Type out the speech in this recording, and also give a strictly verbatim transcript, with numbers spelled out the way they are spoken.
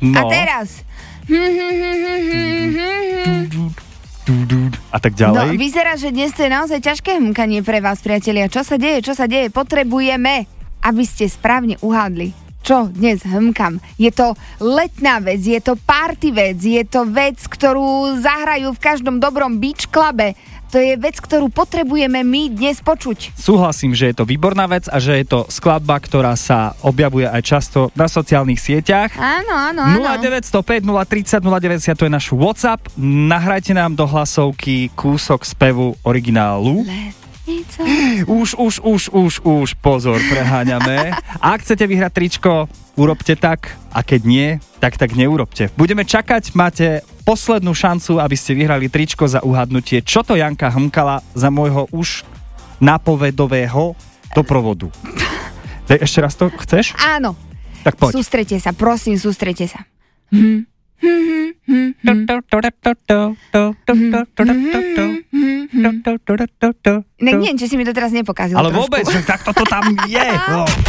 No. A teraz. A tak ďalej. No, vyzerá, že dnes to je naozaj ťažké hmkanie pre vás, priatelia. Čo sa deje, čo sa deje? Potrebujeme, aby ste správne uhádli, čo dnes hmkam. Je to letná vec, je to party vec, je to vec, ktorú zahrajú v každom dobrom beach clube. To je vec, ktorú potrebujeme my dnes počuť. Súhlasím, že je to výborná vec a že je to skladba, ktorá sa objavuje aj často na sociálnych sieťach. Áno, áno, áno. nula deväť nula päť nula tri nula nula deväť nula to je náš WhatsApp. Nahrajte nám do hlasovky kúsok spevu originálu. Letnica. Už, už, už, už, už, pozor, preháňame. Ak chcete vyhrať tričko, urobte tak, a keď nie, tak tak neurobte. Budeme čakať, máte poslednú šancu, aby ste vyhrali tričko za uhadnutie, čo to Janka hmkala za môjho už nápovedového doprovodu. Ešte raz to chceš? Áno. Tak poď. Sústrete sa, prosím, sústrete sa. Hm. Inak neviem, či si mi to teraz nepokázil. Ale trošku. vôbec, že takto to tam je.